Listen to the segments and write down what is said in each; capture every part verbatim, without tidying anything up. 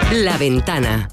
La Ventana.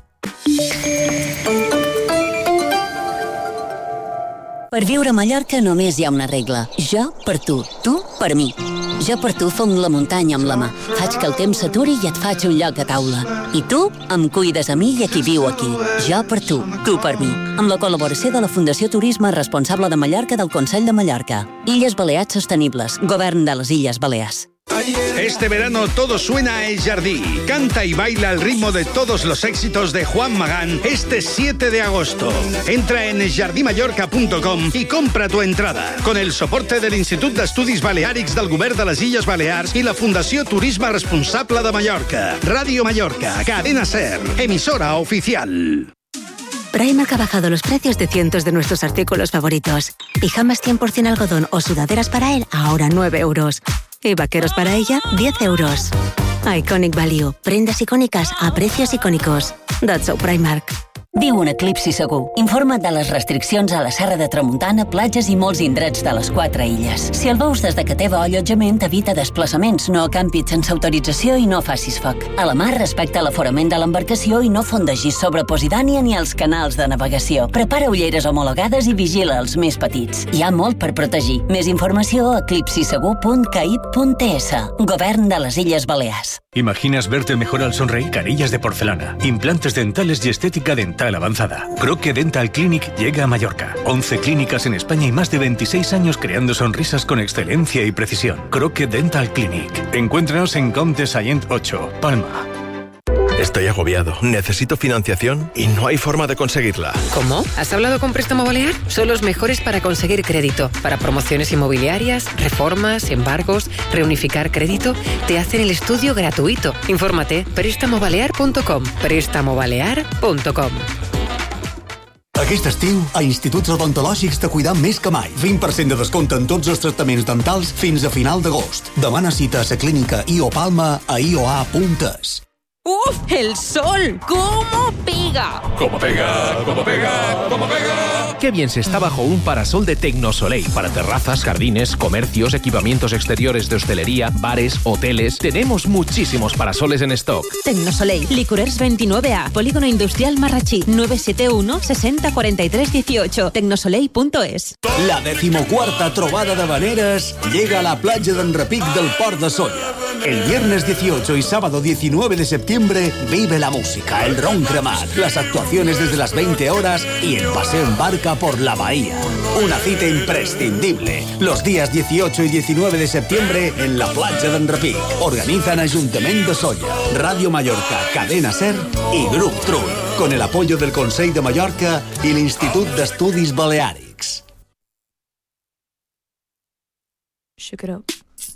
Per viure a Mallorca només hi ha una regla. Jo per tu, tu per mi. Jo per tu fong la muntanya amb la mà. Faig que el temps s'aturi i et faig un lloc a taula. I tu em cuides a mi i a qui viu aquí. Jo per tu, tu per mi. Amb la col·laboració de la Fundació Turisme Responsable de Mallorca del Consell de Mallorca. Illes Balears Sostenibles. Govern de les Illes Balears. Este verano todo suena a El Jardí. Canta y baila al ritmo de todos los éxitos de Juan Magán este siete de agosto. Entra en el jardí mallorca punto com y compra tu entrada. Con el soporte del Institut d'Estudis Baleàrics del Govern de les Illes Balears y la Fundació Turisme Responsable de Mallorca. Radio Mallorca, Cadena SER, emisora oficial. Primark ha bajado los precios de cientos de nuestros artículos favoritos. Pijamas cien por ciento algodón o sudaderas para él, ahora nueve euros. Y vaqueros para ella, diez euros. Iconic Value. Prendas icòniques a precios icònicos. That's so Primark. Viu un eclipsi segur. Informa't de les restriccions a la Serra de Tramuntana, platges i molts indrets de les quatre illes. Si el veus des de que teva allotjament, evita desplaçaments, no acampis sense autorització i no facis foc. A la mar, respecta l'aforament de l'embarcació i no fondegis sobre Posidània ni els canals de navegació. Prepara ulleres homologades i vigila els més petits. Hi ha molt per protegir. Més informació a eclipsi segur punt caip punt es. Govern de les Illes Balears. ¿Imaginas verte mejor al sonreír? Carillas de porcelana, implantes dentales y estética dental avanzada. Croque Dental Clinic llega a Mallorca. once clínicas en España y más de veintiséis años creando sonrisas con excelencia y precisión. Croque Dental Clinic. Encuéntranos en Comte Sallent ocho, Palma. Estoy agobiado, necesito financiación y no hay forma de conseguirla. ¿Cómo? ¿Has hablado con Préstamo Balear? Son los mejores para conseguir crédito. Para promociones inmobiliarias, reformas, embargos, reunificar crédito. Te hacen el estudio gratuito. Infórmate. préstamo balear punto com. préstamo balear punto com. Aquest estiu, a Instituts Odontològics te cuidam més que mai. vint per cent de descompte en tots els tractaments dentals fins a final d'agost. Demana cita a la clínica I O Palma a i o a punt es. ¡Uf! ¡El sol! ¿Cómo pega? ¿Cómo pega? ¿Cómo pega? ¿Cómo pega? Qué bien se está bajo un parasol de Tecnosoleil para terrazas, jardines, comercios, equipamientos exteriores de hostelería, bares, hoteles. Tenemos muchísimos parasoles en stock. Tecnosoleil, Licorers veintinueve A, Polígono Industrial Marrachí, nueve siete uno, sesenta, cuarenta y tres, dieciocho, tecnosoleil punto es. La decimocuarta trobada de Vaneres llega a la playa de Enrepic del Port de Solla. El viernes dieciocho y sábado diecinueve de septiembre vive la música, el ron cremat, las actuaciones desde las veinte horas y el paseo en barca por la bahía. Una cita imprescindible. Los días dieciocho y diecinueve de septiembre en la playa de Enrepic. Organizan Ayuntamiento de Solla, Radio Mallorca, Cadena SER y Grup Trull, con el apoyo del Consell de Mallorca y el Institut d'Estudis Baleàrics. Shake it up.